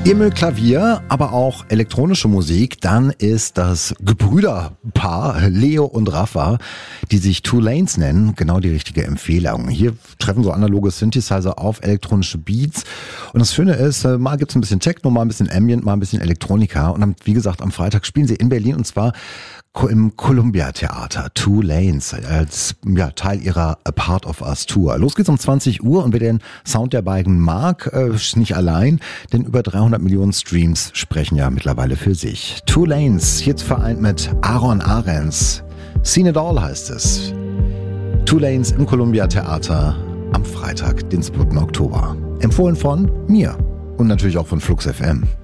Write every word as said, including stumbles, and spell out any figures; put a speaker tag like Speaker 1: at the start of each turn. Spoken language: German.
Speaker 1: Ihr mögt Klavier, aber auch elektronische Musik, dann ist das Gebrüderpaar Leo und Rafa, die sich Two Lanes nennen, genau die richtige Empfehlung. Hier treffen so analoge Synthesizer auf elektronische Beats und das Schöne ist, mal gibt's ein bisschen Techno, mal ein bisschen Ambient, mal ein bisschen Elektronika und dann, wie gesagt, am Freitag spielen sie in Berlin und zwar im Columbia Theater, Two Lanes, als ja, Teil ihrer A Part of Us Tour. Los geht's um zwanzig Uhr und wer den Sound der beiden mag, äh, ist nicht allein, denn über dreihundert Millionen Streams sprechen ja mittlerweile für sich. Two Lanes, jetzt vereint mit Aaron Ahrens. Seen It All heißt es. Two Lanes im Columbia Theater am Freitag, den siebten Oktober. Empfohlen von mir und natürlich auch von Flux F M.